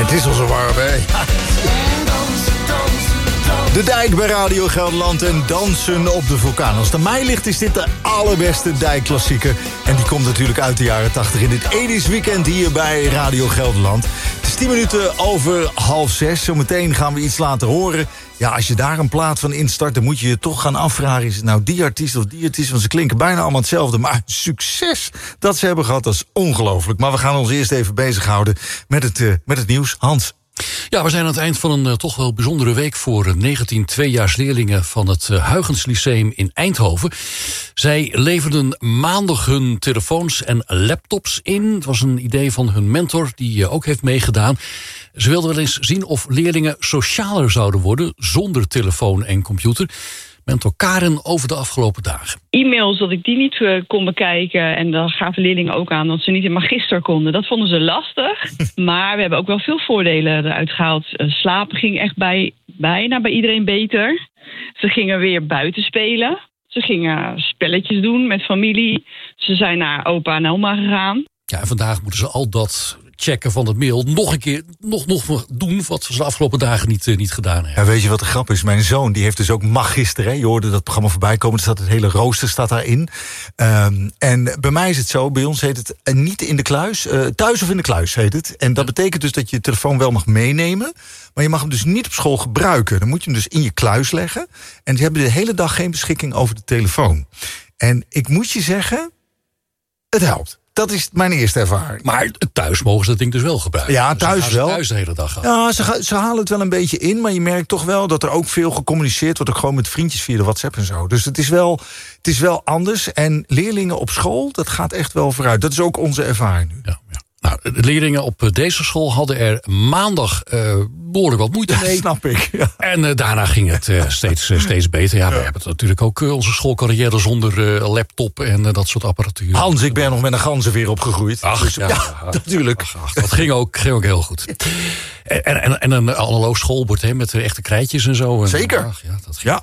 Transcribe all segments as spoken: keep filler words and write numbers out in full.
Het is al zo warm, hè? De Dijk bij Radio Gelderland en dansen op de vulkaan. Als het aan mij ligt is dit de allerbeste dijkklassieker. En die komt natuurlijk uit de jaren tachtig in dit Edisch weekend hier bij Radio Gelderland. Het is tien minuten over half zes. Zometeen gaan we iets laten horen. Ja, als je daar een plaat van instart, dan moet je je toch gaan afvragen... is het nou die artiest of die artiest? Want ze klinken bijna allemaal hetzelfde. Maar succes dat ze hebben gehad, dat is ongelooflijk. Maar we gaan ons eerst even bezighouden met het, uh, met het nieuws. Hans. Ja, we zijn aan het eind van een uh, toch wel bijzondere week... voor uh, negentien tweejaarsleerlingen van het uh, Huygens Lyceum in Eindhoven. Zij leverden maandag hun telefoons en laptops in. Het was een idee van hun mentor, die uh, ook heeft meegedaan. Ze wilden wel eens zien of leerlingen socialer zouden worden... zonder telefoon en computer. Mentor Karen over de afgelopen dagen. E-mails, dat ik die niet uh, kon bekijken. En dan gaven leerlingen ook aan dat ze niet in magister konden. Dat vonden ze lastig. Maar we hebben ook wel veel voordelen eruit gehaald. Uh, slapen ging echt bij, bijna bij iedereen beter. Ze gingen weer buiten spelen. Ze gingen spelletjes doen met familie. Ze zijn naar opa en oma gegaan. Ja, en vandaag moeten ze al dat checken van het mail nog een keer nog, nog doen... wat ze de afgelopen dagen niet, uh, niet gedaan hebben. Ja, weet je wat de grap is? Mijn zoon die heeft dus ook magister. Hè? Je hoorde dat programma voorbij komen. Er staat het hele rooster staat daarin. Um, en bij mij is het zo, bij ons heet het uh, niet in de kluis. Uh, thuis of in de kluis heet het. En dat betekent dus dat je je telefoon wel mag meenemen... maar je mag hem dus niet op school gebruiken. Dan moet je hem dus in je kluis leggen. En die hebben de hele dag geen beschikking over de telefoon. En ik moet je zeggen, het helpt. Dat is mijn eerste ervaring. Maar thuis mogen ze dat ding dus wel gebruiken. Ja, thuis dus wel. Thuis de hele dag gaan. Ja, ze, ze halen het wel een beetje in, maar je merkt toch wel dat er ook veel gecommuniceerd wordt, ook gewoon met vriendjes via de WhatsApp en zo. Dus het is wel, het is wel anders. En leerlingen op school, dat gaat echt wel vooruit. Dat is ook onze ervaring nu. Ja, ja. Nou, de leerlingen op deze school hadden er maandag uh, behoorlijk wat moeite mee. Ja, snap ik. Ja. En uh, daarna ging het uh, steeds, uh, steeds beter. Ja, ja. We hebben natuurlijk ook uh, onze schoolcarrière zonder uh, laptop en uh, dat soort apparatuur. Hans, ik ben nog met een ganzenveer opgegroeid. Ach, dus, ja, ja, ach, natuurlijk. Ach, ach, dat ging ook, ging ook heel goed. En, en, en een analoog schoolbord hè, met echte krijtjes en zo. En, Zeker. Ach, ja, dat ging ja.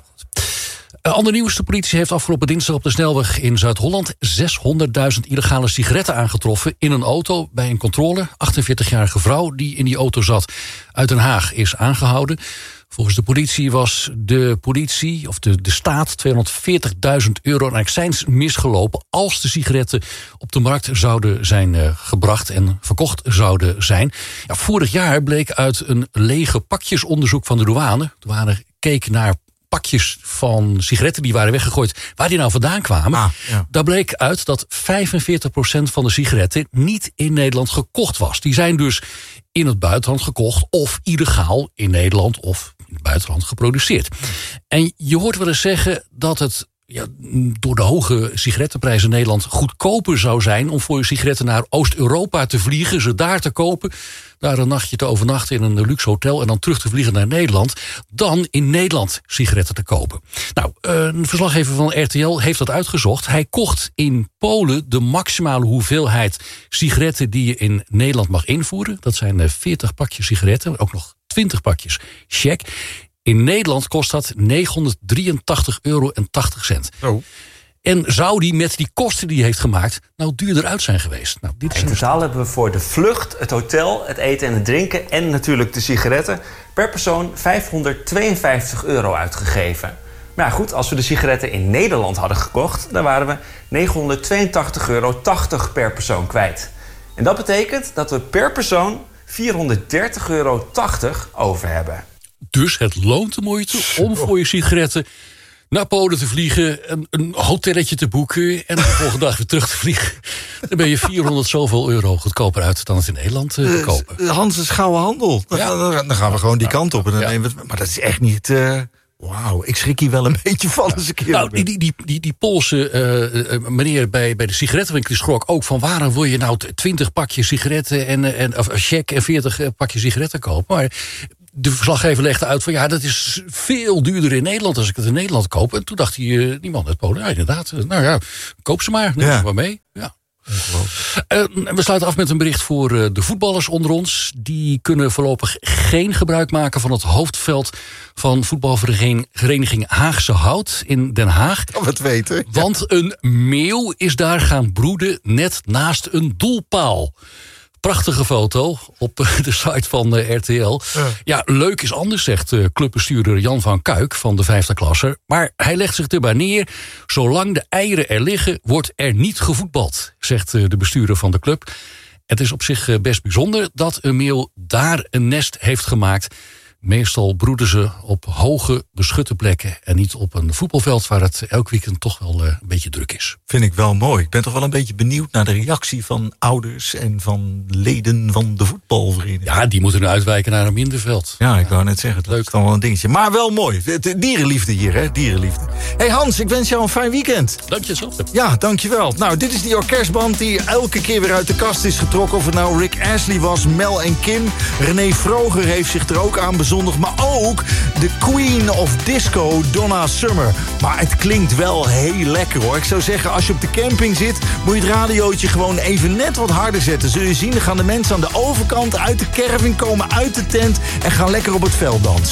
Uh, ander nieuws, de politie heeft afgelopen dinsdag op de snelweg in Zuid-Holland zeshonderdduizend illegale sigaretten aangetroffen in een auto bij een controle. achtenveertigjarige vrouw die in die auto zat uit Den Haag is aangehouden. Volgens de politie was de politie, of de, de staat, tweehonderdveertigduizend euro aan accijns misgelopen als de sigaretten op de markt zouden zijn uh, gebracht en verkocht zouden zijn. Ja, vorig jaar bleek uit een lege pakjesonderzoek van de douane. De douane keek naar pakjes van sigaretten die waren weggegooid, waar die nou vandaan kwamen. Ah, ja. Daar bleek uit dat vijfenveertig procent van de sigaretten niet in Nederland gekocht was. Die zijn dus in het buitenland gekocht of illegaal in Nederland of in het buitenland geproduceerd. En je hoort wel eens zeggen dat het ja, door de hoge sigarettenprijzen in Nederland goedkoper zou zijn om voor je sigaretten naar Oost-Europa te vliegen, ze daar te kopen, daar een nachtje te overnachten in een luxe hotel en dan terug te vliegen naar Nederland, dan in Nederland sigaretten te kopen. Nou, een verslaggever van R T L heeft dat uitgezocht. Hij kocht in Polen de maximale hoeveelheid sigaretten die je in Nederland mag invoeren. Dat zijn veertig pakjes sigaretten, ook nog twintig pakjes check. In Nederland kost dat negenhonderddrieëntachtig euro en tachtig cent. Oh. En zou die met die kosten die hij heeft gemaakt nou duurder uit zijn geweest? Nou, dit is in totaal hebben we voor de vlucht, het hotel, het eten en het drinken en natuurlijk de sigaretten per persoon vijfhonderdtweeënvijftig euro uitgegeven. Maar ja, goed, als we de sigaretten in Nederland hadden gekocht, dan waren we negenhonderdtweeëntachtig euro tachtig per persoon kwijt. En dat betekent dat we per persoon vierhonderddertig euro tachtig over hebben. Dus het loont de moeite om voor je sigaretten naar Polen te vliegen, een, een hotelletje te boeken en de volgende dag weer terug te vliegen. Dan ben je vierhonderd zoveel euro goedkoper uit dan het in Nederland uh, te kopen. Uh, Hans, is gouden handel. Dan, ja. dan, dan gaan we gewoon die kant op. En dan ja. nemen we, maar dat is echt niet... Uh... Wauw, ik schrik hier wel een beetje van als ik hier nou, die, die, die, die, die Poolse uh, uh, meneer bij, bij de sigarettenwinkel schrok ook van waarom wil je nou twintig pakjes sigaretten en, en of check en veertig pakjes sigaretten kopen. Maar de verslaggever legde uit van ja, dat is veel duurder in Nederland als ik het in Nederland koop. En toen dacht hij, uh, die man uit Polen, ja inderdaad, uh, nou ja, koop ze maar, neem ja. ze maar mee. Ja. Uh, we sluiten af met een bericht voor uh, de voetballers onder ons. Die kunnen voorlopig geen gebruik maken van het hoofdveld van voetbalvereniging Haagse Hout in Den Haag. Kan we het weten. Ja. Want een meeuw is daar gaan broeden net naast een doelpaal. Prachtige foto op de site van uh, R T L. Ja. ja, leuk is anders, zegt uh, clubbestuurder Jan van Kuik van de vijfde klasser. Maar hij legt zich erbij neer. Zolang de eieren er liggen, wordt er niet gevoetbald, zegt uh, de bestuurder van de club. Het is op zich uh, best bijzonder dat een meeuw daar een nest heeft gemaakt. Meestal broeden ze op hoge, beschutte plekken en niet op een voetbalveld waar het elk weekend toch wel uh, een beetje druk is. Vind ik wel mooi. Ik ben toch wel een beetje benieuwd naar de reactie van ouders en van leden van de voetbalvereniging. Ja, die moeten nu uitwijken naar een minderveld. Ja, ik wou net zeggen, dat leuk. Is dan wel een dingetje. Maar wel mooi. Dierenliefde hier, hè? Dierenliefde. Hey Hans, ik wens jou een fijn weekend. Dank je zo. Ja, dankjewel. Nou, dit is die orkestband die elke keer weer uit de kast is getrokken. Of het nou Rick Astley was, Mel en Kim. René Vroger heeft zich er ook aan bezondigd. Maar ook de Queen of Disco, Donna Summer. Maar het klinkt wel heel lekker, hoor. Ik zou zeggen, als je op de camping zit, moet je het radiootje gewoon even net wat harder zetten. Zul je zien, dan gaan de mensen aan de overkant uit de caravan komen, uit de tent en gaan lekker op het veld dansen.